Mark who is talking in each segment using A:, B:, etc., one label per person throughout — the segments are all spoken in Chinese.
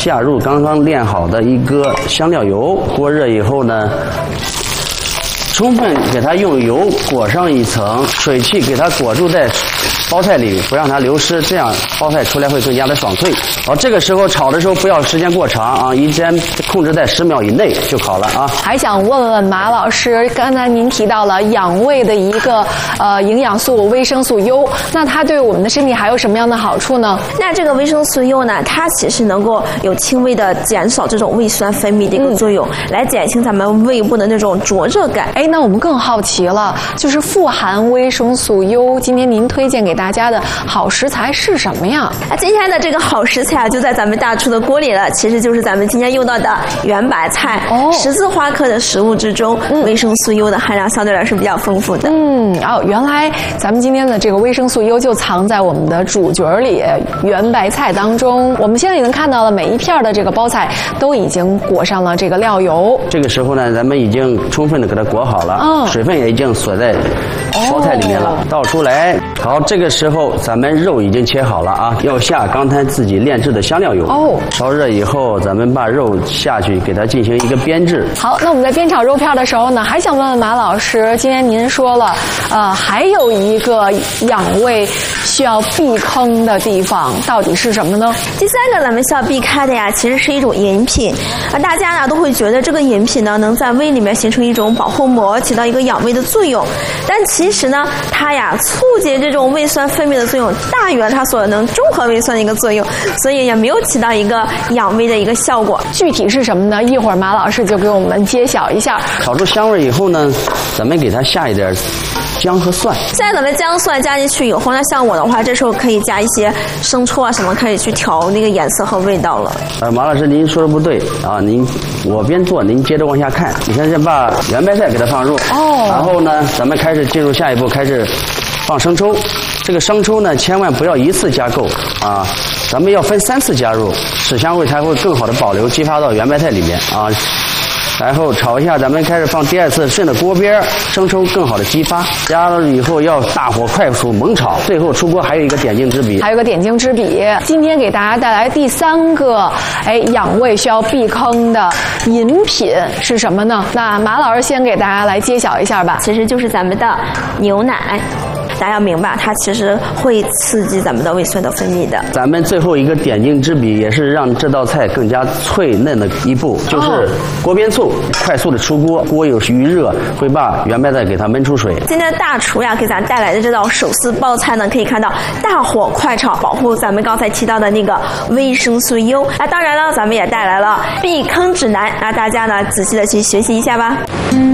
A: 下入刚刚炼好的一个香料油，锅热以后呢，充分给它用油裹上一层，水汽给它裹住在包菜里，不让它流失，这样包菜出来会更加的爽脆。好，这个时候炒的时候不要时间过长啊，一煎控制在10秒以内就好了啊。
B: 还想问问马老师，刚才您提到了养胃的一个营养素维生素 U， 那它对我们的身体还有什么样的好处呢？
C: 那这个维生素 U 呢，它其实能够有轻微的减少这种胃酸分泌的一个作用，来减轻咱们胃部的那种灼热感。
B: 哎，那我们更好奇了，就是富含维生素 U， 今天您推荐给大家的好食材是什么呀？
C: 今天的这个好食材就在咱们大厨的锅里了，其实就是咱们今天用到的圆白菜。十字花科的食物之中，维生素 U 的含量相对来说比较丰富的。
B: 原来咱们今天的这个维生素 U 就藏在我们的主角里圆白菜当中。我们现在已经看到了每一片的这个包菜都已经裹上了这个料油。
A: 这个时候呢，咱们已经充分的给它裹好了，水分也已经锁在包菜里面了，倒出来。好，这个时候咱们肉已经切好了啊，要下刚才自己炼制的香料油。烧热以后，咱们把肉下去，给它进行一个煸制。
B: 好，那我们在煸炒肉片的时候呢，还想问问马老师，今天您说了，还有一个养胃需要避坑的地方，到底是什么呢？
C: 第三个咱们需要避开的呀，其实是一种饮品。大家呢都会觉得这个饮品呢能在胃里面形成一种保护膜，起到一个养胃的作用。但其实呢，它呀促进这种胃酸分泌的作用大于了它所能中和胃酸的一个作用，所以也没有起到一个养胃的一个效果。
B: 具体是什么呢？一会儿马老师就给我们揭晓一下。
A: 炒出香味以后呢，咱们给它下一点姜和蒜。
C: 现在咱们姜蒜加进去以后，那像我的话，这时候可以加一些生抽啊什么，可以去调那个颜色和味道了。
A: 马老师，您说的不对啊，我边做，您接着往下看。你看，先把圆白菜给它放入，然后呢，咱们开始进入下一步，开始放生抽。这个生抽呢，千万不要一次加够啊，咱们要分3次加入，使香味才会更好的保留，激发到圆白菜里面啊。然后炒一下，咱们开始放第2次，顺着锅边，生抽更好的激发。加了以后要大火快速猛炒，最后出锅还有一个点睛之笔。
B: 今天给大家带来第3个，养胃需要避坑的饮品是什么呢？那马老师先给大家来揭晓一下吧。
C: 其实就是咱们的牛奶。大家要明白，它其实会刺激咱们的胃酸的分泌的。
A: 咱们最后一个点睛之笔，也是让这道菜更加脆嫩的一步，就是锅边醋，快速的出锅，锅有余热，会把圆白菜给它焖出水。
C: 今天大厨呀给咱带来的这道手撕包菜呢，可以看到大火快炒，保护咱们刚才提到的那个维生素 U。当然了，咱们也带来了避坑指南，那大家呢仔细的去学习一下吧。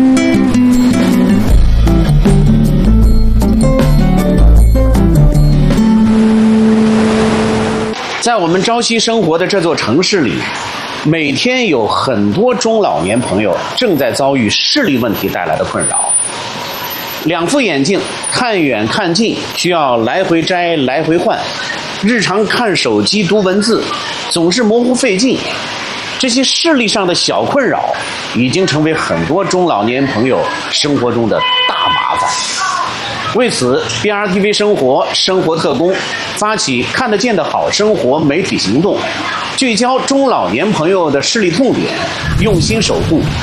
D: 在我们朝夕生活的这座城市里，每天有很多中老年朋友正在遭遇视力问题带来的困扰。2副眼镜看远看近，需要来回摘来回换，日常看手机读文字总是模糊费劲，这些视力上的小困扰已经成为很多中老年朋友生活中的大麻烦。为此 ，BRTV 生活特工发起看得见的好生活媒体行动，聚焦中老年朋友的视力痛点，用心守护